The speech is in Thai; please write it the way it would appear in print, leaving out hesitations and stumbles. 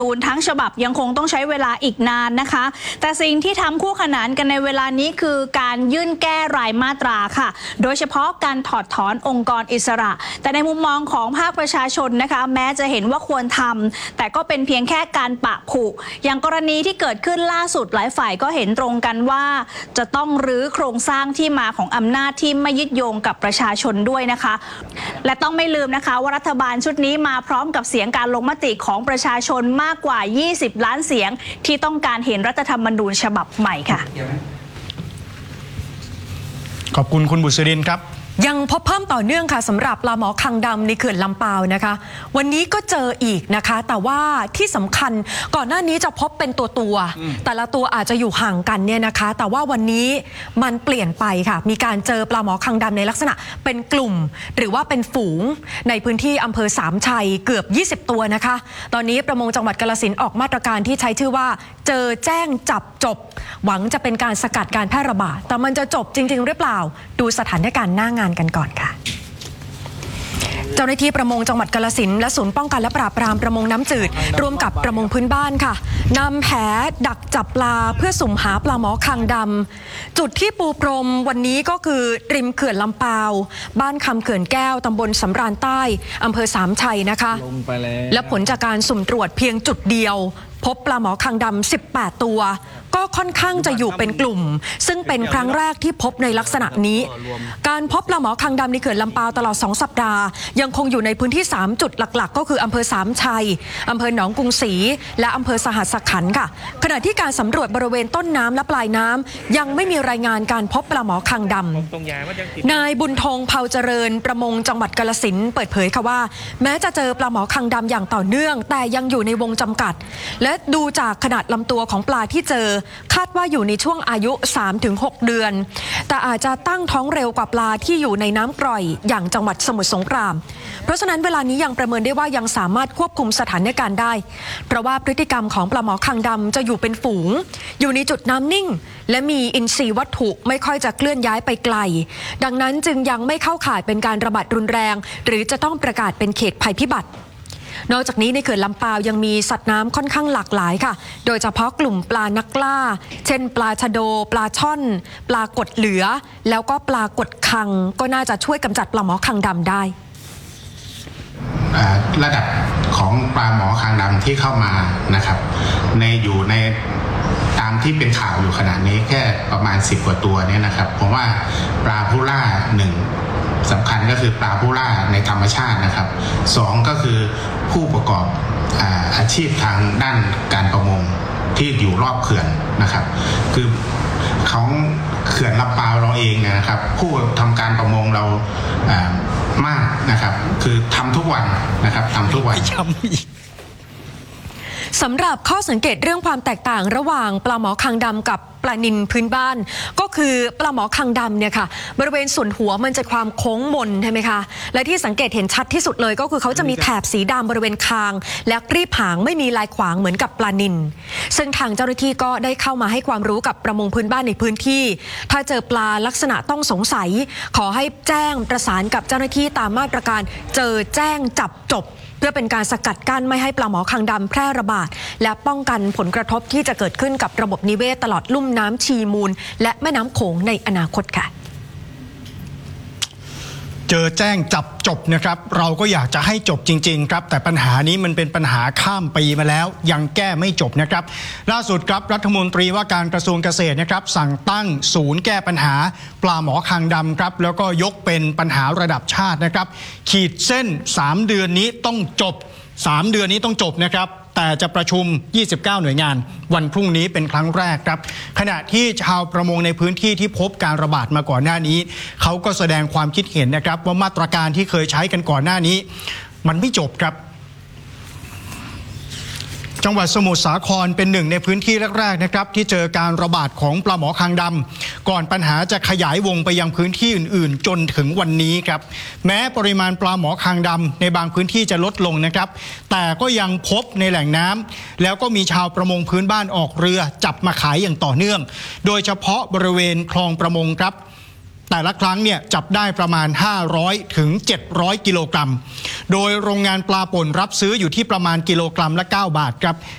ทั้งฉบับยังคงต้องใช้เวลาอีกนานนะคะแต่สิ่งที่ทำคู่ขนานกันในเวลานี้คือการยื่นแก้รายมาตราค่ะโดยเฉพาะการถอดถอนองค์กรอิสระแต่ในมุมมองของภาคประชาชนนะคะแม้จะเห็นว่าควรทำแต่ก็เป็นเพียงแค่การปะผุอย่างกรณีที่เกิดขึ้นล่าสุดหลายฝ่ายก็เห็นตรงกันว่าจะต้องรื้อโครงสร้างที่มาของอำนาจที่ไม่ยึดโยงกับประชาชนด้วยนะคะและต้องไม่ลืมนะคะว่ารัฐบาลชุดนี้มาพร้อมกับเสียงการลงมติของประชาชนมากกว่า20 ล้านเสียงที่ต้องการเห็นรัฐธรรมนูญฉบับใหม่ค่ะขอบคุณคุณบุษรินทร์ครับยังพบเพิ่มต่อเนื่องค่ะสำหรับปลาหมอคางดำในเขื่อนลำปาวนะคะวันนี้ก็เจออีกนะคะแต่ว่าที่สำคัญก่อนหน้านี้จะพบเป็นตัวแต่ละตัวอาจจะอยู่ห่างกันเนี่ยนะคะแต่ว่าวันนี้มันเปลี่ยนไปค่ะมีการเจอปลาหมอคางดำในลักษณะเป็นกลุ่มหรือว่าเป็นฝูงในพื้นที่อำเภอสามชัยเกือบ20ตัวนะคะตอนนี้ประมงจังหวัดกาฬสินธุ์ออกมาตรการที่ใช้ชื่อว่าเจอแจ้งจับจบหวังจะเป็นการสกัดการแพร่ระบาดแต่มันจะจบจริงๆหรือเปล่าดูสถานการณ์หน้างานกันก่อนค่ะเจ้าหน้าที่ประมงจังหวัดกาฬสินธุ์และศูนย์ป้องกันและปราบปรามประมงน้ำจืดร่วมกับประมงพื้นบ้านค่ะนำแหดักจับปลาเพื่อสุ่มหาปลาหมอคางดำจุดที่ปูพรมวันนี้ก็คือริมเขื่อนลำปาวบ้านคำเขื่อนแก้วตำบลสำราญใต้อำเภอสามชัยนะคะและผลจากการสุ่มตรวจเพียงจุดเดียวพบปลาหมอคางดำ18ตัวก็ค่อนข้างจะอยู่เป็นกลุ่มซึ่งเป็นครั้งแรกที่พบในลักษณะนี้การพบปลาหมอคางดำในเขื่อนลำปาวตลอด2 สัปดาห์ยังคงอยู่ในพื้นที่3จุดหลักๆก็คืออำเภอสามชัยอำเภอหนองกรุงศรีและอำเภอสหัสขันธ์ค่ะขณะที่การสำรวจบริเวณต้นน้ำและปลายน้ำยังไม่มีรายงานการพบปลาหมอคางดำนายบุญธงเผาเจริญประมงจังหวัดกาฬสินธุ์เปิดเผยค่ะว่าแม้จะเจอปลาหมอคางดำอย่างต่อเนื่องแต่ยังอยู่ในวงจำกัดและดูจากขนาดลำตัวของปลาที่เจอคาดว่าอยู่ในช่วงอายุ 3-6 เดือนแต่อาจจะตั้งท้องเร็วกว่าปลาที่อยู่ในน้ำกร่อยอย่างจังหวัดสมุทรสงครามเพราะฉะนั้นเวลานี้ยังประเมินได้ว่ายังสามารถควบคุมสถานการณ์ได้เพราะว่าพฤติกรรมของปลาหมอคางดำจะอยู่เป็นฝูงอยู่ในจุดน้ำนิ่งและมีอินทรีย์วัตถุไม่ค่อยจะเคลื่อนย้ายไปไกลดังนั้นจึงยังไม่เข้าข่ายเป็นการระบาดรุนแรงหรือจะต้องประกาศเป็นเขตภัยพิบัตินอกจากนี้ในเขื่อนลำปาวยังมีสัตว์น้ำค่อนข้างหลากหลายค่ะโดยเฉพาะกลุ่มปลานักล่าเช่นปลาชะโดปลาช่อนปลากดเหลือแล้วก็ปลากดคังก็น่าจะช่วยกำจัดปลาหมอคางดำได้ระดับของปลาหมอคางดำที่เข้ามานะครับอยู่ในตามที่เป็นข่าวอยู่ขณะนี้แค่ประมาณ10 กว่าตัวเนี่ยนะครับผมว่าปลาผู้ล่า1สำคัญก็คือปลาผู้ล่าในธรรมชาตินะครับ2ก็คือผู้ประกอบอาชีพทางด้านการประมงที่อยู่รอบเขื่อนนะครับคือของเขื่อนลำปาวเราเองนะครับผู้ทำการประมงเรามากนะครับคือทำทุกวันนะครับทำทุกวันสำหรับข้อสังเกตเรื่องความแตกต่างระหว่างปลาหมอคางดำกับปลานิลพื้นบ้านก็คือปลาหมอคางดำเนี่ยค่ะบริเวณส่วนหัวมันจะความโค้งมนใช่ไหมคะและที่สังเกตเห็นชัดที่สุดเลยก็คือเขาจะมีแถบสีดำบริเวณคางและกรีบหางไม่มีลายขวางเหมือนกับปลานิลซึ่งทางเจ้าหน้าที่ก็ได้เข้ามาให้ความรู้กับประมงพื้นบ้านในพื้นที่ถ้าเจอปลาลักษณะต้องสงสัยขอให้แจ้งประสานกับเจ้าหน้าที่ตามมาตรการเจอแจ้งจับจบเพื่อเป็นการสกัดกั้นไม่ให้ปลาหมอคางดำแพร่ระบาดและป้องกันผลกระทบที่จะเกิดขึ้นกับระบบนิเวศตลอดลุ่มน้ำชีมูลและแม่น้ำโขงในอนาคตค่ะเจอแจ้งจับจบนะครับเราก็อยากจะให้จบจริงๆครับแต่ปัญหานี้มันเป็นปัญหาข้ามปีมาแล้วยังแก้ไม่จบนะครับล่าสุดครับรัฐมนตรีว่าการกระทรวงเกษตรนะครับสั่งตั้งศูนย์แก้ปัญหาปลาหมอคางดำครับแล้วก็ยกเป็นปัญหาระดับชาตินะครับขีดเส้น3 เดือนนี้ต้องจบ3 เดือนนี้ต้องจบนะครับแต่จะประชุม29 หน่วยงานวันพรุ่งนี้เป็นครั้งแรกครับขณะที่ชาวประมงในพื้นที่ที่พบการระบาดมาก่อนหน้านี้เขาก็แสดงความคิดเห็นนะครับว่ามาตรการที่เคยใช้กันก่อนหน้านี้มันไม่จบครับจังหวัดสมุทรสาครเป็นหนึ่งในพื้นที่แรกๆนะครับที่เจอการระบาดของปลาหมอคางดำก่อนปัญหาจะขยายวงไปยังพื้นที่อื่นๆจนถึงวันนี้ครับแม้ปริมาณปลาหมอคางดำในบางพื้นที่จะลดลงนะครับแต่ก็ยังพบในแหล่งน้ำแล้วก็มีชาวประมงพื้นบ้านออกเรือจับมาขายอย่างต่อเนื่องโดยเฉพาะบริเวณคลองประมงครับแต่ละครั้งเนี่ยจับได้ประมาณ500 ถึง 700 กิโลกรัมโดยโรงงานปลาป่นรับซื้ออยู่ที่ประมาณกิโลกรัมละ9 บาทครับ